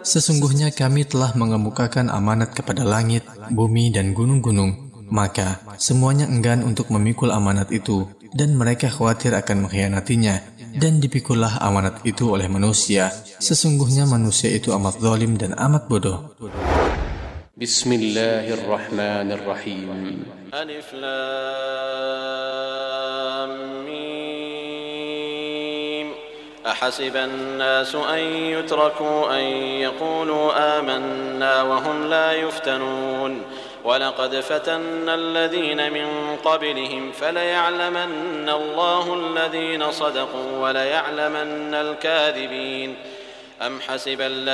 Sesungguhnya kami telah mengemukakan amanat kepada langit, bumi dan gunung-gunung. Maka semuanya enggan untuk memikul amanat itu, dan mereka khawatir akan mengkhianatinya. Dan dipikullah amanat itu oleh manusia. Sesungguhnya manusia itu amat zalim dan amat bodoh. Bismillahirrahmanirrahim. Alif Lam Mim. Ahasiba an-nasu an yutraku an yaqulu amanna wa hum la yuftanun. ولقد فتنا الذين من قبلهم فليعلمن الله الذين صدقوا وليعلمن الكاذبين أم حسب